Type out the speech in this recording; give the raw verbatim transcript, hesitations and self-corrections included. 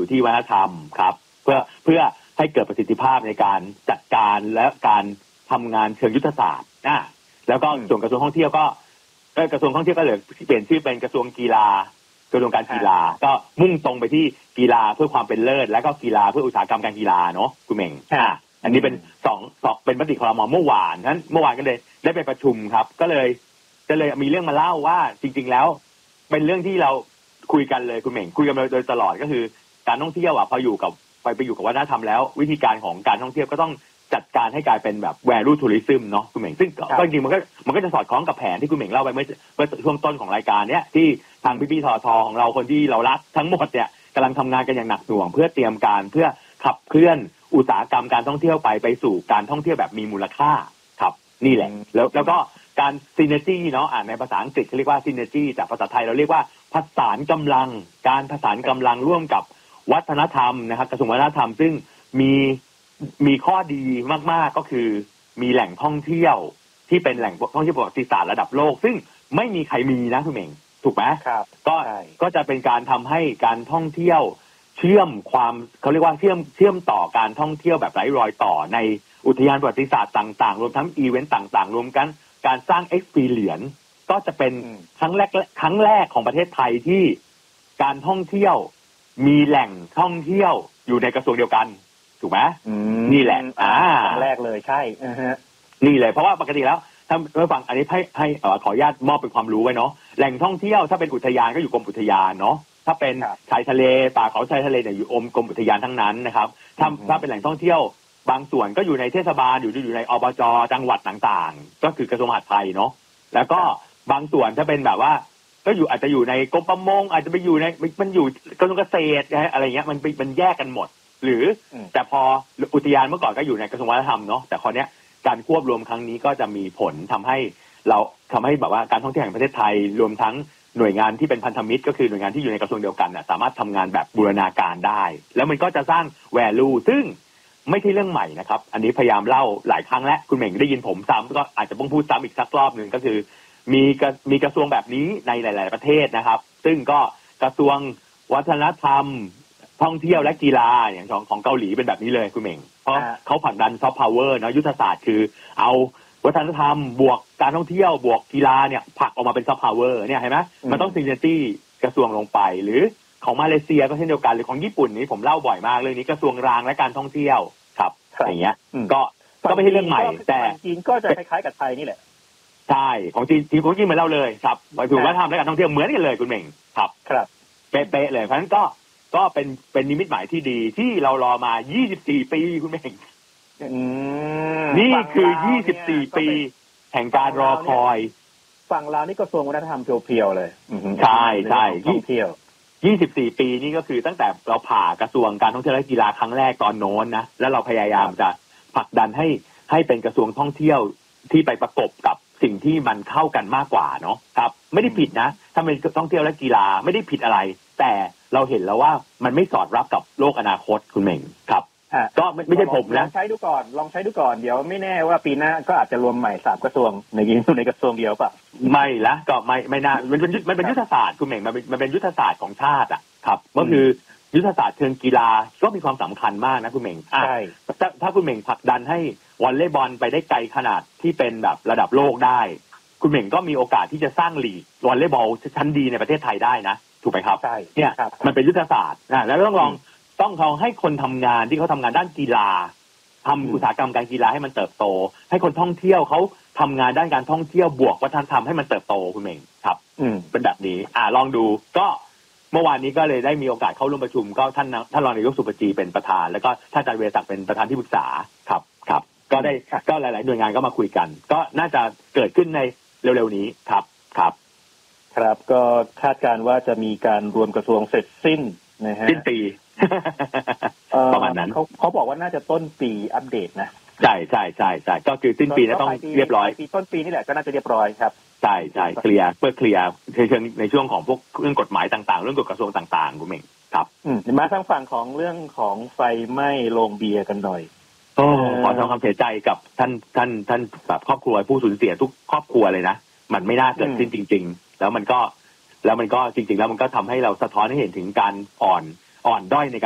อยู่ที่วัฒนธรรมครับเพื่อเพื่อให้เกิดประสิทธิภาพในการจัดการและการทำงานเชิงยุทธศาสตร์นะแล้วก็ส่วนกระทรวงท่องเที่ยวก็กระทรวงท่องเที่ยวก็เลยเปลี่ยนชื่อเป็นกระทรวงกีฬากระทรวงการกีฬาก็มุ่งตรงไปที่กีฬาเพื่อความเป็นเลิศและก็กีฬาเพื่ออุตสาหกรรมการกีฬาเนาะคุณเหม่งอ่าอันนี้เป็นสองสองเป็นมติครม.เมื่อวานนั้นเมื่อวานก็เลยได้ไปประชุมครับก็เลยก็เลยมีเรื่องมาเล่าว่าจริงๆแล้วเป็นเรื่องที่เราคุยกันเลยคุณเหม่งคุยกันมาโดยตลอดก็คือการท่องเที่ยวอ่ะพออยู่กับไปไปอยู่กับวัฒนธรรมแล้ววิธีการของการท่องเที่ยวก็ต้องจัดการให้กลายเป็นแบบ value tourism เนาะคุณเหม่งซึ่งก็จริงๆมันก็มันก็จะสอดคล้องกับแผนที่คุณเหม่งเล่าไปเมื่อเมื่อช่วงต้นของรายการเนี้ยที่ทางพี่ๆททของเราคนที่เรารักทั้งหมดเนี่ยกำลังทำงานกันอย่างหนักหน่วงเพื่อเตรียมการเพื่อขับเคลื่อนอุตสาหกรรมการท่องเที่ยวไปไปสู่การท่องเที่ยวแบบมีมูลค่าครับนี่แหละแล้วแล้วก็การ synergy เนาะอ่านในภาษาอังกฤษเขาเรียกว่า synergy จากภาษาไทยเราเรียกว่าผสานกำลังการผสานกำลังร่วมกับวัฒนธรรมนะครับกระทรวงวัฒนธรรมซึ่งมีมีข้อดีมากๆก็คือมีแหล่งท่องเที่ยวที่เป็นแหล่งท่องเที่ยวประวัติศาสตร์ระดับโลกซึ่งไม่มีใครมีนะคุณเหม่งถูกไหมครับก็ก็จะเป็นการทำให้การท่องเที่ยวเชื่อมความเขาเรียกว่าเชื่อมเชื่อมต่อการท่องเที่ยวแบบไร้รอยต่อในอุทยานประวัติศาสตร์ต่างๆรวมทั้งอีเวนต์ต่างๆรวมกันการสร้าง experience ก็จะเป็นครั้งแรกครั้งแรกของประเทศไทยที่การท่องเที่ยวมีแหล่งท่องเที่ยวอยู่ในกระทรวงเดียวกันถูกไหมนี่แหละอ่าครั้งแรกเลยใช่นี่เลยเพราะว่าปกติแล้วถ้าเมื่อฟังอันนี้ให้ให้ขออนุญาตมอบเป็นความรู้ไว้เนาะแหล่งท่องเที่ยวถ้าเป็นอุทยานก็อยู่กรมอุทยานเนาะถ้าเป็นชายทะเลป่าเขาชายทะเลเนี่ยอยู่อมกรมอุทยานทั้งนั้นนะครับถ้าถ้าเป็นแหล่งท่องเที่ยวบางส่วนก็อยู่ในเทศบาลอยู่อยู่ในอบจ.จังหวัดต่างๆก็คือกระทรวงมหาดไทยเนาะแล้วก็บางส่วนถ้าเป็นแบบว่าก็อยู่อาจจะอยู่ในกรมประมงอาจจะไปอยู่ในมันอยู่กระทรวงเกษตรอะไรเงี้ยมันมันแยกกันหมดหรือแต่พออุทยานเมื่อก่อนก็อยู่ในกระทรวงวัฒนธรรมเนาะแต่คราวนี้การควบรวมครั้งนี้ก็จะมีผลทำให้เราทำให้แบบว่าการท่องเที่ยวแห่งประเทศไทยรวมทั้งหน่วยงานที่เป็นพันธมิตรก็คือหน่วยงานที่อยู่ในกระทรวงเดียวกันน่ะสามารถทำงานแบบบูรณาการได้แล้วมันก็จะสร้าง value ซึ่งไม่ใช่เรื่องใหม่นะครับอันนี้พยายามเล่าหลายครั้งแล้วคุณเหม่งได้ยินผมซ้ำก็อาจจะต้องพูดซ้ำอีกสักรอบหนึ่งก็คือมีมีกระทรวงแบบนี้ในหลายๆประเทศนะครับซึ่งก็กระทรวงวัฒนธรรมท่องเที่ยวและกีฬาอย่างของของเกาหลีเป็นแบบนี้เลยคุณเหม่งเพราะเขาผลักดันซอฟต์พาวเวอร์เนาะยุทธศาสตร์คือเอาวัฒนธรรมบวกการท่องเที่ยวบวกกีฬาเนี่ยผลักออกมาเป็นซอฟต์พาวเวอร์เนี่ยเห็นไหมมันต้องซินเนตี้กระทรวงลงไปหรือของมาเลเซียก็เช่นเดียวกันหรือของญี่ปุ่นนี่ผมเล่าบ่อยมากเรื่องนี้กระทรวงรางและการท่องเที่ยวครับอย่างเงี้ยก็ก็ไม่ใช่เรื่องใหม่แต่จีนก็จะคล้ายๆกับไทยนี่แหละใช่ของจีนจีนของจีนเหมือนเราเลยครับถือว่าทำและการท่องเที่ยวเหมือนกันเลยคุณเหม่งครับครับเป๊ะๆเลยเพราะฉะนั้นก็ก็เป็นเป็นนิมิตหมายที่ดีที่เรารอมายี่สิบสี่ปีคุณเม่งนี่คือยี่สิบสี่ปีแห่งการรอคอยฝั่งเรานี่กระทรวงวัฒนธรรมเพียวๆเลยใช่ใช่ท่องเที่ยวยี่สิบสี่ปีนี่ก็คือตั้งแต่เราผ่ากระทรวงการท่องเที่ยวและกีฬาครั้งแรกตอนโน้นนะแล้วเราพยายามจะผลักดันให้ให้เป็นกระทรวงท่องเที่ยวที่ไปประกบกับสิ่งที่มันเข้ากันมากกว่าเนาะครับไม่ได้ผิดนะถ้าเป็นท่องเที่ยวและกีฬาไม่ได้ผิดอะไรแต่เราเห็นแล้วว่ามันไม่สอดรับกับโลกอนาคตคุณเหม่งครับก็ไม่ไม่ใช่ผมนะลองใช้ดูก่อนลองใช้ดูก่อนเดี๋ยวไม่แน่ว่าปีหน้าก็อาจจะรวมใหม่สามกระทรวงในในกระทรวงเดียวป่ะไม่ละก็ไม่ไม่น่ามันเป็นมันเป็นยุทธศาสตร์คุณเหม่งมันเป็นมันเป็นยุทธศาสตร์ของชาติอ่ะครับก็คือยุทธศาสตร์เชิงกีฬาก็มีความสำคัญมากนะคุณเหม่งใช่ถ้าคุณเหม่งผลักดันให้วอลเลย์บอลไปได้ไกลขนาดที่เป็นแบบระดับโลกได้คุณเหม่งก็มีโอกาสที่จะสร้างลีกวอลเลย์บอลชั้นดีในประเทศไทยได้นะถูกไหมครับใช่เนี่ยมันเป็นยุทธศาสตร์นะแล้วต้องลองต้องลองให้คนทำงานที่เขาทำงานด้านกีฬาทำอุตสาหกรรมการกีฬาให้มันเติบโตให้คนท่องเที่ยวเขาทำงานด้านการท่องเที่ยวบวกวัฒนธรรมให้มันเติบโตคุณเหม่งครับอืมเป็นแบบนี้อ่าลองดูก็เมื่อวานนี้ก็เลยได้มีโอกาสเข้าร่วมประชุมก็ท่านท่านรองนายกสุปจีเป็นประธานแล้วก็ท่านอาจารย์เวรศักดิ์เป็นประธานที่ปรึกษาครับครับก็ได้ก็หลายๆหน่วยงานก็มาคุยกันก็น่าจะเกิดขึ้นในเร็วๆนี้ครับครับครับก็คาดการณ์ว่าจะมีการรวมกระทรวงเสร็จสิ้นนะฮะสิ้นปีประมาณนั้นเขาเขาบอกว่าน่าจะต้นปีอัปเดตนะใช่ใช่ใช่ใช่ก็คือสิ้นปีนะต้องเรียบร้อยปีต้นปีนี่แหละก็น่าจะเรียบร้อยครับใช่ใช่เคลียร์เพื่อเคลียร์เชิงในช่วงของพวกเรื่องกฎหมายต่างๆเรื่องกฎกระทรวงต่างๆคุณเองครับอืมมาทางฝั่งของเรื่องของไฟไหม้โรงเบียร์กันหน่อยโอ้ขอแสดงความเสียใจกับท่านท่านท่านแบบครอบครัวผู้สูญเสียทุกครอบครัวเลยนะมันไม่น่าเกิดขึ้นจริงๆแล้วมันก็แล้วมันก็จริงๆแล้วมันก็ทำให้เราสะท้อนให้เห็นถึงการอ่อนอ่อนด้อยใน